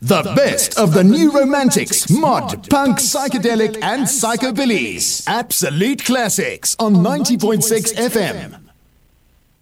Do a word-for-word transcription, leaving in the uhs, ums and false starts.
The best of the new romantics, mod, punk, psychedelic and psychobillies. Absolute classics on ninety point six F M.